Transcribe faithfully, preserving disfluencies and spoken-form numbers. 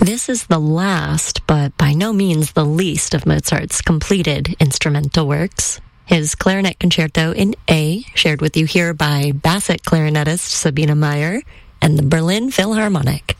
This is the last, but by no means the least, of Mozart's completed instrumental works. His Clarinet Concerto in A, shared with you here by Bassett clarinetist Sabina Meyer, and the Berlin Philharmonic.